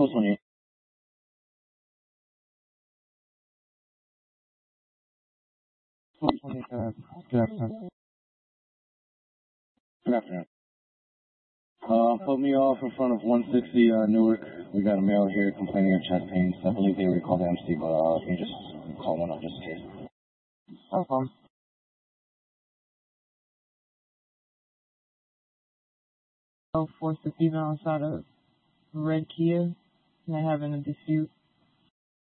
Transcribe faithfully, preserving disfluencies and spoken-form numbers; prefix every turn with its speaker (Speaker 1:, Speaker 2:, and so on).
Speaker 1: Coast twenty-eight. twenty-five. Good afternoon. Good afternoon. Uh, put me off in front of one sixty uh, Newark. We got a male here complaining of chest pains. I believe they already called the M C, but uh, can you just call one up just in case? No problem.
Speaker 2: Oh, force the female inside of red Kia. They're having a dispute.